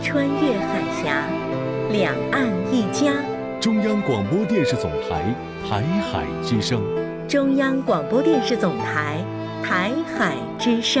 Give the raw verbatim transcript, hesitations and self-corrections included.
穿越海峡，两岸一家。 中央广播电视总台台海之声。 中央广播电视总台台海之声。